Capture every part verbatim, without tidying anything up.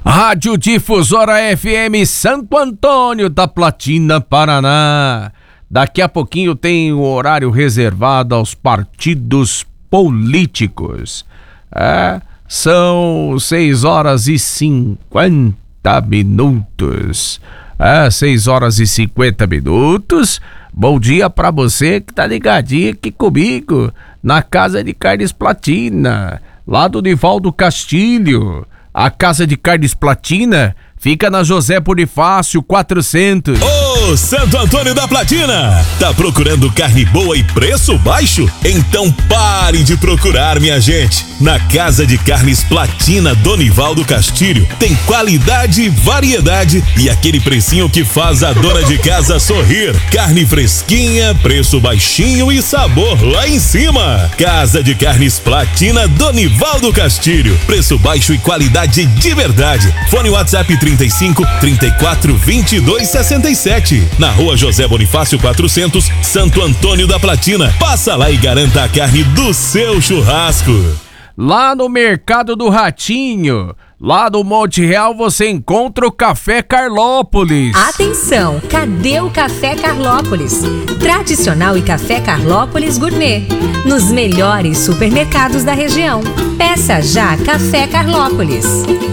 Rádio Difusora F M Santo Antônio da Platina, Paraná. Daqui a pouquinho tem o horário reservado aos partidos políticos. É, são seis horas e cinquenta minutos. É, seis horas e cinquenta minutos. Bom dia pra você que tá ligadinho aqui comigo na Casa de Carnes Platina, lá do Nivaldo Castilho. A Casa de Carnes Platina fica na José Bonifácio quatrocentos. Ô, Santo Antônio da Platina! Tá procurando carne boa e preço baixo? Então pare de procurar, minha gente. Na Casa de Carnes Platina Donivaldo Castilho tem qualidade, variedade e aquele precinho que faz a dona de casa sorrir. Carne fresquinha, preço baixinho e sabor lá em cima. Casa de Carnes Platina Donivaldo Castilho. Preço baixo e qualidade de verdade. Fone WhatsApp trinta e cinco, trinta e quatro, vinte e dois, sessenta e sete. Na rua José Bonifácio quatrocentos, Santo Antônio da Platina. Passa lá e garanta a carne do seu churrasco. Lá no Mercado do Ratinho, lá do Monte Real, você encontra o Café Carlópolis. Atenção, cadê o Café Carlópolis? Tradicional e Café Carlópolis Gourmet, nos melhores supermercados da região. Peça já Café Carlópolis.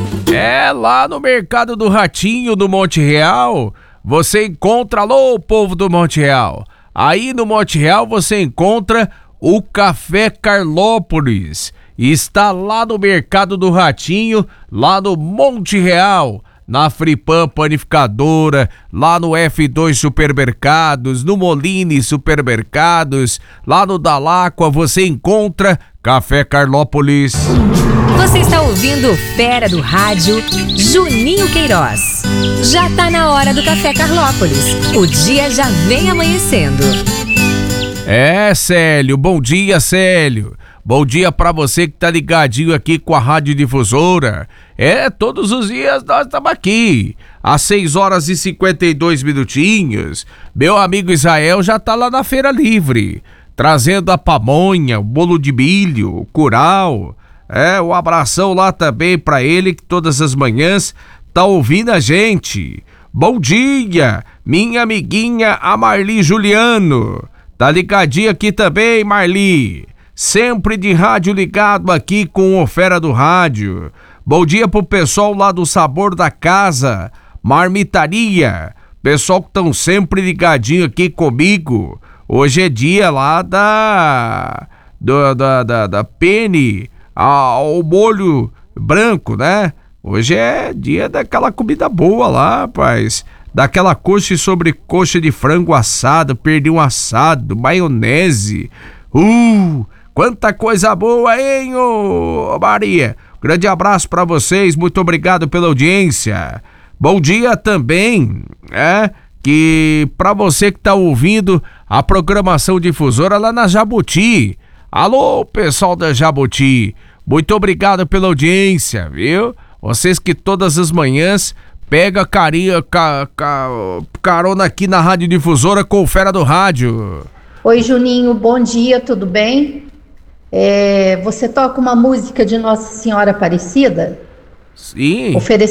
É, lá no Mercado do Ratinho, do Monte Real, você encontra, alô, povo do Monte Real, aí no Monte Real você encontra o Café Carlópolis. Está lá no Mercado do Ratinho, lá no Monte Real, na Fripan Panificadora, lá no F dois Supermercados, no Moline Supermercados, lá no Dalacqua você encontra Café Carlópolis. Você está ouvindo Fera do Rádio, Juninho Queiroz. Já tá na hora do Café Carlópolis. O dia já vem amanhecendo. É, Célio, bom dia, Célio. Bom dia pra você que tá ligadinho aqui com a Rádio Difusora. É, todos os dias nós estamos aqui. Às seis horas e cinquenta e dois minutinhos. Meu amigo Israel já tá lá na Feira Livre, trazendo a pamonha, o bolo de milho, o curau. É, um abração lá também pra ele que todas as manhãs tá ouvindo a gente. Bom dia, minha amiguinha a Marli Juliano. Tá ligadinha aqui também, Marli. Sempre de rádio ligado aqui com o Fera do Rádio. Bom dia pro pessoal lá do Sabor da Casa, Marmitaria. Pessoal que estão sempre ligadinho aqui comigo. Hoje é dia lá da... Da, da, da, da pene ao molho branco, né? Hoje é dia daquela comida boa lá, rapaz. Daquela coxa e sobrecoxa de frango assado, pernil assado, maionese. Uh... Quanta coisa boa, hein, ô Maria? Grande abraço pra vocês, muito obrigado pela audiência. Bom dia também, é, que pra você que tá ouvindo a programação difusora lá na Jabuti. Alô, pessoal da Jabuti, muito obrigado pela audiência, viu? Vocês que todas as manhãs pegam carinha, ca, ca, carona aqui na Rádio Difusora com o Fera do Rádio. Oi, Juninho, bom dia, tudo bem? É, você toca uma música de Nossa Senhora Aparecida? Sim. Oferecendo